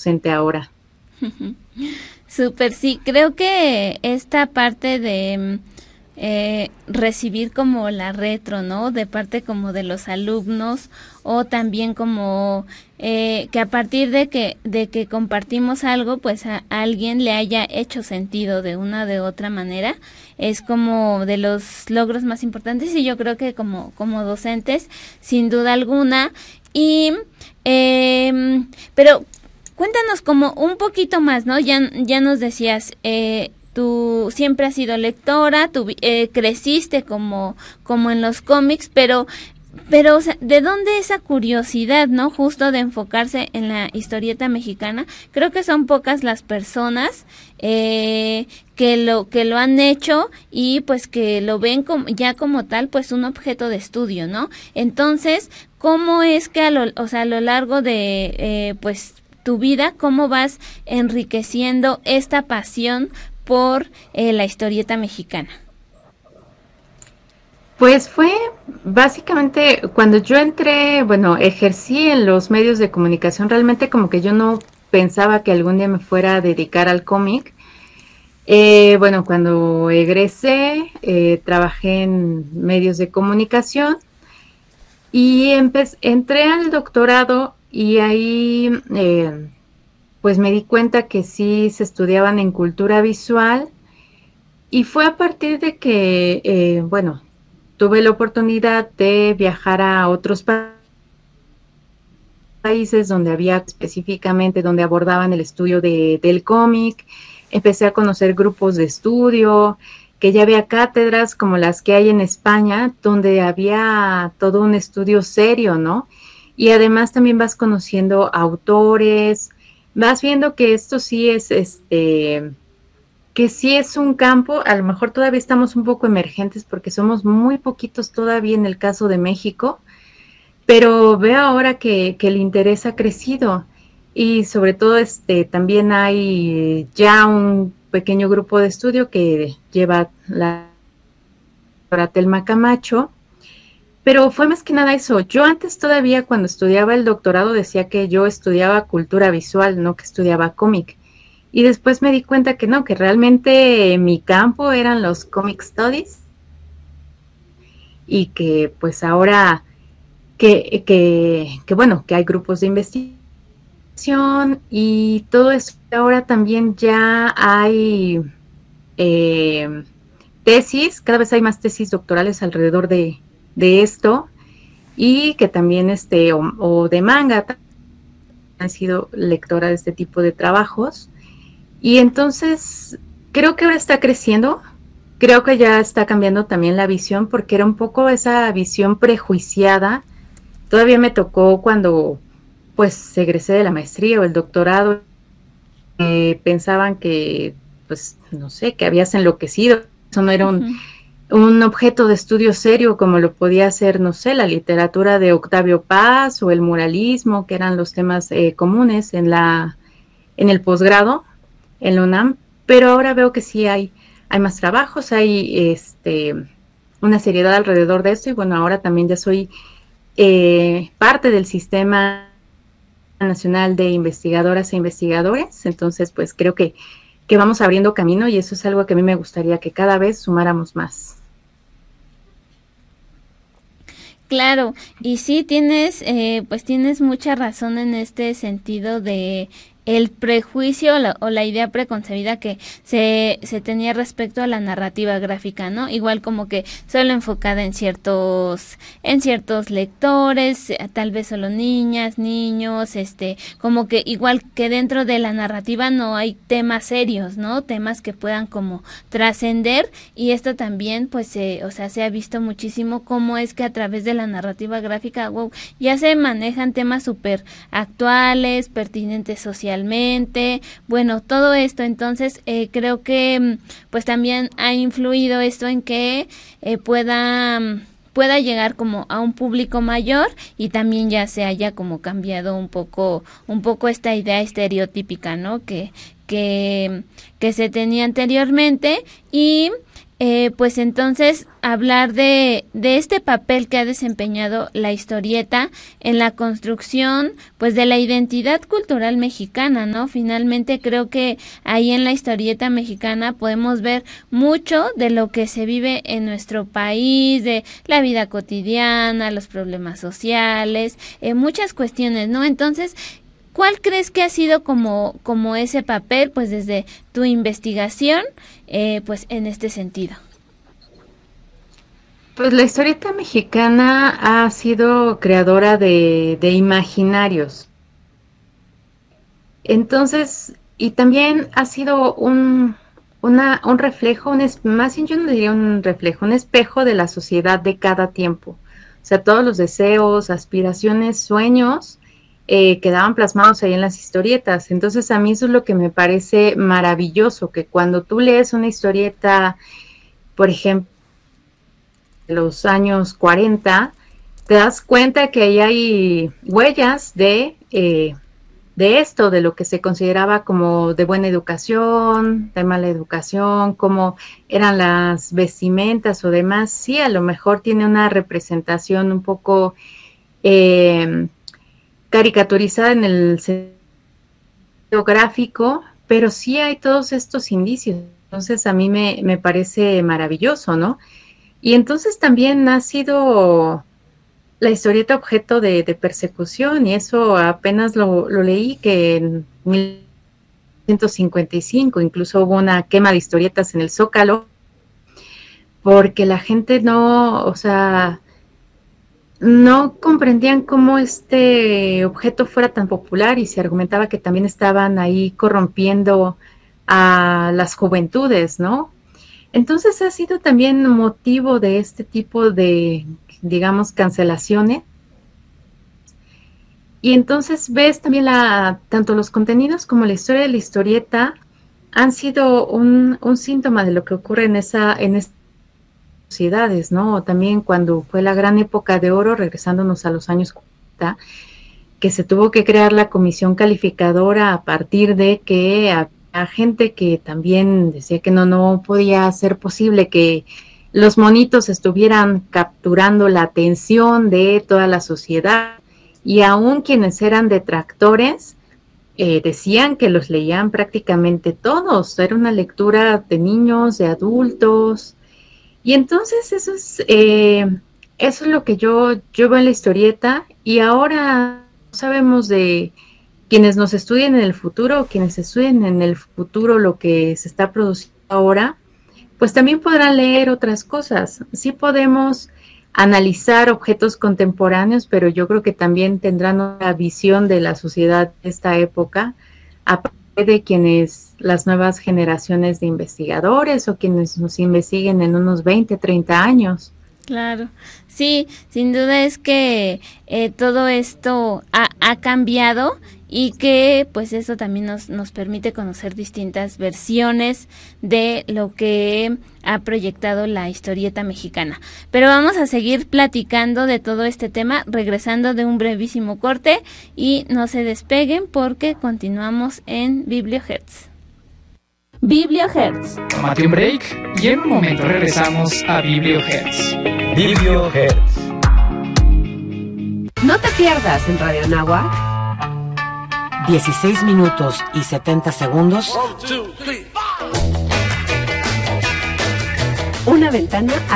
docente ahora. Súper, sí, creo que esta parte de recibir como la retro, ¿no? De parte como de los alumnos o también como que a partir de que compartimos algo, pues a alguien le haya hecho sentido de una o de otra manera, es como de los logros más importantes y yo creo que como docentes, sin duda alguna. Y pero cuéntanos como un poquito más, ¿no? Ya nos decías, tú siempre has sido lectora, tú creciste como en los cómics, pero o sea, ¿de dónde esa curiosidad, no? Justo de enfocarse en la historieta mexicana. Creo que son pocas las personas que lo han hecho y pues que lo ven como, ya como tal, pues un objeto de estudio, ¿no? Entonces, ¿cómo es que o sea, a lo largo de pues tu vida, cómo vas enriqueciendo esta pasión por la historieta mexicana? Pues fue básicamente cuando yo entré, bueno, ejercí en los medios de comunicación, realmente como que yo no pensaba que algún día me fuera a dedicar al cómic. Bueno, cuando egresé, trabajé en medios de comunicación y entré al doctorado y ahí pues me di cuenta que sí se estudiaban en cultura visual y fue a partir de que, bueno, tuve la oportunidad de viajar a otros países donde había específicamente, donde abordaban el estudio del cómic. Empecé a conocer grupos de estudio, que ya había cátedras como las que hay en España, donde había todo un estudio serio, ¿no? Y además también vas conociendo autores, vas viendo que esto sí es que sí es un campo, a lo mejor todavía estamos un poco emergentes porque somos muy poquitos todavía en el caso de México, pero veo ahora que el interés ha crecido y sobre todo también hay ya un pequeño grupo de estudio que lleva la doctora Telma Camacho, pero fue más que nada eso. Yo antes todavía cuando estudiaba el doctorado decía que yo estudiaba cultura visual, no que estudiaba cómic. Y después me di cuenta que no, que realmente mi campo eran los comic studies y que pues ahora que bueno, que hay grupos de investigación y todo eso. Ahora también ya hay tesis, cada vez hay más tesis doctorales alrededor de esto y que también o de manga, han sido lectora de este tipo de trabajos. Y entonces creo que ahora está creciendo, creo que ya está cambiando también la visión porque era un poco esa visión prejuiciada. Todavía me tocó cuando pues egresé de la maestría o el doctorado, pensaban que pues no sé, que habías enloquecido, eso no era un objeto de estudio serio como lo podía ser, no sé, la literatura de Octavio Paz o el muralismo, que eran los temas comunes en el posgrado en la UNAM, pero ahora veo que sí hay más trabajos, hay una seriedad alrededor de esto y bueno, ahora también ya soy parte del Sistema Nacional de Investigadoras e Investigadores, entonces pues creo que vamos abriendo camino y eso es algo que a mí me gustaría que cada vez sumáramos más. Claro, y sí tienes, pues tienes mucha razón en este sentido de el prejuicio o la idea preconcebida que se tenía respecto a la narrativa gráfica, ¿no? Igual como que solo enfocada en ciertos lectores, tal vez solo niñas, niños, como que igual que dentro de la narrativa no hay temas serios, ¿no? Temas que puedan como trascender y esto también pues o sea, se ha visto muchísimo cómo es que a través de la narrativa gráfica, wow, ya se manejan temas súper actuales, pertinentes socialmente, bueno, todo esto, entonces creo que pues también ha influido esto en que pueda llegar como a un público mayor y también ya se haya como cambiado un poco esta idea estereotípica, ¿no? Que se tenía anteriormente y pues entonces hablar de este papel que ha desempeñado la historieta en la construcción pues de la identidad cultural mexicana, ¿no? Finalmente creo que ahí en la historieta mexicana podemos ver mucho de lo que se vive en nuestro país, de la vida cotidiana, los problemas sociales, muchas cuestiones, ¿no? Entonces, ¿cuál crees que ha sido como ese papel, pues desde tu investigación, pues en este sentido? Pues la historieta mexicana ha sido creadora de imaginarios. Entonces, y también ha sido un reflejo, más bien yo no diría un reflejo, un espejo de la sociedad de cada tiempo. O sea, todos los deseos, aspiraciones, sueños quedaban plasmados ahí en las historietas. Entonces, a mí eso es lo que me parece maravilloso, que cuando tú lees una historieta, por ejemplo, de los años 40, te das cuenta que ahí hay huellas de esto, de lo que se consideraba como de buena educación, de mala educación, cómo eran las vestimentas o demás. Sí, a lo mejor tiene una representación un poco caricaturizada en el sentido gráfico, pero sí hay todos estos indicios. Entonces a mí me parece maravilloso, ¿no? Y entonces también ha sido la historieta objeto de persecución, y eso apenas lo leí, que en 1955 incluso hubo una quema de historietas en el Zócalo, porque la gente no comprendían cómo este objeto fuera tan popular, y se argumentaba que también estaban ahí corrompiendo a las juventudes, ¿no? Entonces ha sido también motivo de este tipo de, digamos, cancelaciones. Y entonces ves también tanto los contenidos como la historia de la historieta han sido un síntoma de lo que ocurre en esas sociedades, ¿no? También cuando fue la gran época de oro, regresándonos a los años 40, que se tuvo que crear la comisión calificadora a partir de que a gente que también decía que no podía ser posible que los monitos estuvieran capturando la atención de toda la sociedad, y aún quienes eran detractores decían que los leían prácticamente todos. Era una lectura de niños, de adultos, y entonces eso es lo que yo veo en la historieta. Y ahora sabemos de quienes nos estudien en el futuro, quienes estudien en el futuro lo que se está produciendo ahora, pues también podrán leer otras cosas. Sí podemos analizar objetos contemporáneos, pero yo creo que también tendrán una visión de la sociedad de esta época, aparte de quienes, las nuevas generaciones de investigadores o quienes nos investiguen en unos 20, 30 años. Claro, sí, sin duda es que todo esto ha cambiado, y que pues eso también nos permite conocer distintas versiones de lo que ha proyectado la historieta mexicana. Pero vamos a seguir platicando de todo este tema regresando de un brevísimo corte, y no se despeguen porque continuamos en Bibliohertz. Bibliohertz. Tómate un break y en un momento regresamos a Bibliohertz. Bibliohertz. No te pierdas en Radio Anáhuac 16 minutos y 70 segundos. Una ventana